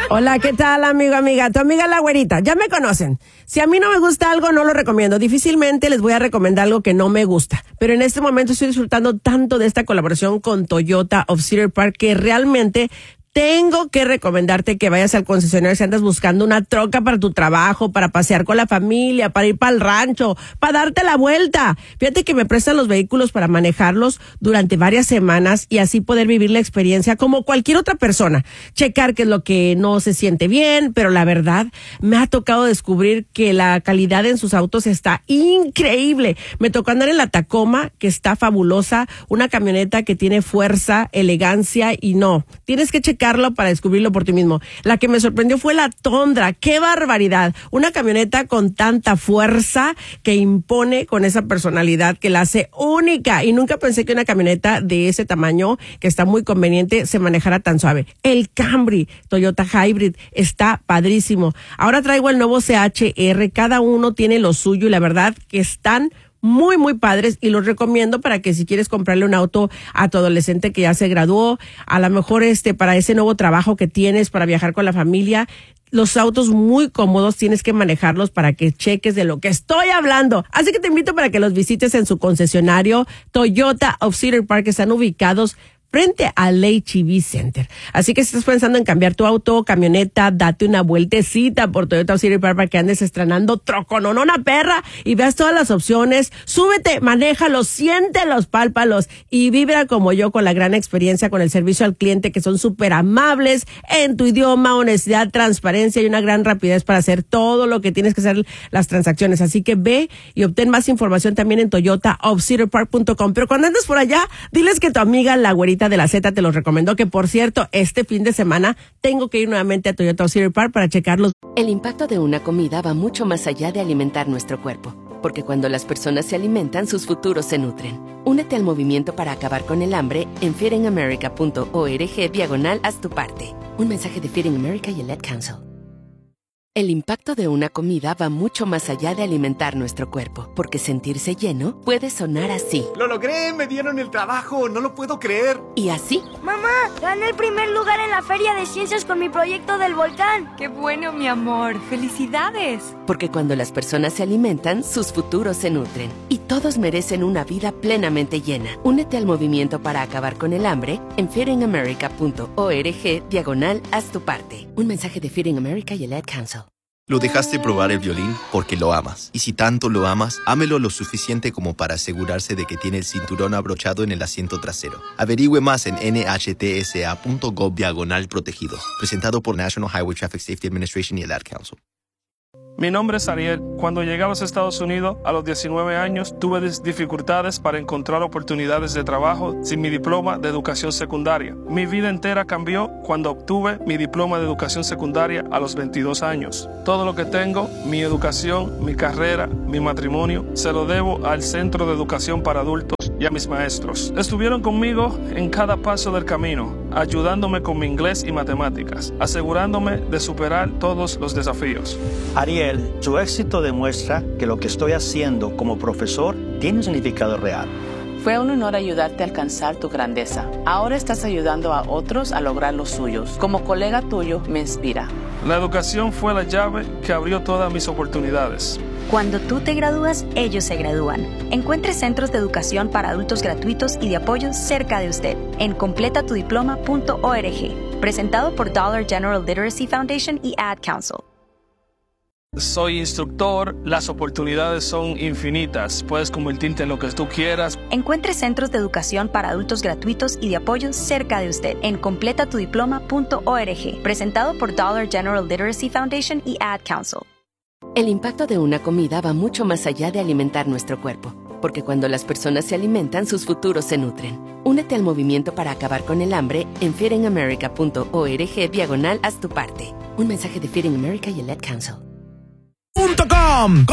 Hola, ¿qué tal, amigo, amiga? Tu amiga la güerita. Ya me conocen. Si a mí no me gusta algo, no lo recomiendo. Difícilmente les voy a recomendar algo que no me gusta. Pero en este momento estoy disfrutando tanto de esta colaboración con Toyota of Cedar Park que realmente tengo que recomendarte que vayas al concesionario si andas buscando una troca para tu trabajo, para pasear con la familia, para ir para el rancho, para darte la vuelta. Fíjate que me prestan los vehículos para manejarlos durante varias semanas y así poder vivir la experiencia como cualquier otra persona. Checar qué es lo que no se siente bien, pero la verdad me ha tocado descubrir que la calidad en sus autos está increíble. Me tocó andar en la Tacoma, que está fabulosa, una camioneta que tiene fuerza, elegancia y no. Tienes que checarlo para descubrirlo por ti mismo. La que me sorprendió fue la Tundra. ¡Qué barbaridad! Una camioneta con tanta fuerza que impone con esa personalidad que la hace única. Y nunca pensé que una camioneta de ese tamaño, que está muy conveniente, se manejara tan suave. El Camry Toyota Hybrid está padrísimo. Ahora traigo el nuevo CHR. Cada uno tiene lo suyo y la verdad que están muy, muy padres y los recomiendo para que si quieres comprarle un auto a tu adolescente que ya se graduó, a lo mejor para ese nuevo trabajo que tienes, para viajar con la familia, los autos muy cómodos tienes que manejarlos para que cheques de lo que estoy hablando. Así que te invito para que los visites en su concesionario Toyota of Cedar Park, que están ubicados frente al H-E-B Center. Así que si estás pensando en cambiar tu auto o camioneta, date una vueltecita por Toyota of Cedar Park para que andes estrenando trocononona perra y veas todas las opciones. Súbete, manéjalos, siéntelos, pálpalos y vibra como yo con la gran experiencia con el servicio al cliente, que son súper amables en tu idioma, honestidad, transparencia y una gran rapidez para hacer todo lo que tienes que hacer las transacciones. Así que ve y obtén más información también en toyotaofcedarpark.com. Pero cuando andes por allá, diles que tu amiga la güerita de la Z te los recomendó, que por cierto, este fin de semana tengo que ir nuevamente a Toyota of Cedar Park para checarlos. El impacto de una comida va mucho más allá de alimentar nuestro cuerpo, porque cuando las personas se alimentan, sus futuros se nutren. Únete al movimiento para acabar con el hambre en feedingamerica.org/haz tu parte. Un mensaje de Feeding America y el Ad Council. El impacto de una comida va mucho más allá de alimentar nuestro cuerpo, porque sentirse lleno puede sonar así. ¡Lo logré! ¡Me dieron el trabajo! ¡No lo puedo creer! Y así. ¡Mamá! ¡Gané el primer lugar en la Feria de Ciencias con mi proyecto del volcán! ¡Qué bueno, mi amor! ¡Felicidades! Porque cuando las personas se alimentan, sus futuros se nutren. Y todos merecen una vida plenamente llena. Únete al movimiento para acabar con el hambre en feedingamerica.org/haz tu parte. Un mensaje de Feeding America y el Ad Council. Lo dejaste probar el violín porque lo amas. Y si tanto lo amas, ámelo lo suficiente como para asegurarse de que tiene el cinturón abrochado en el asiento trasero. Averigüe más en nhtsa.gov/protegidos. Presentado por National Highway Traffic Safety Administration y el Ad Council. Mi nombre es Ariel. Cuando llegué a los Estados Unidos a los 19 años, tuve dificultades para encontrar oportunidades de trabajo sin mi diploma de educación secundaria. Mi vida entera cambió cuando obtuve mi diploma de educación secundaria a los 22 años. Todo lo que tengo, mi educación, mi carrera, mi matrimonio, se lo debo al Centro de Educación para Adultos y a mis maestros. Estuvieron conmigo en cada paso del camino, ayudándome con mi inglés y matemáticas, asegurándome de superar todos los desafíos. Ariel, su éxito demuestra que lo que estoy haciendo como profesor tiene un significado real. Fue un honor ayudarte a alcanzar tu grandeza. Ahora estás ayudando a otros a lograr los suyos. Como colega tuyo, me inspira. La educación fue la llave que abrió todas mis oportunidades. Cuando tú te gradúas, ellos se gradúan. Encuentre centros de educación para adultos gratuitos y de apoyo cerca de usted en completatudiploma.org. Presentado por Dollar General Literacy Foundation y Ad Council. Soy instructor, las oportunidades son infinitas. Puedes convertirte en lo que tú quieras. Encuentre centros de educación para adultos gratuitos y de apoyo cerca de usted en completatudiploma.org. Presentado por Dollar General Literacy Foundation y Ad Council. El impacto de una comida va mucho más allá de alimentar nuestro cuerpo, porque cuando las personas se alimentan, sus futuros se nutren. Únete al movimiento para acabar con el hambre en feedingamerica.org/haz tu parte. Un mensaje de Feeding America y el Ad Council.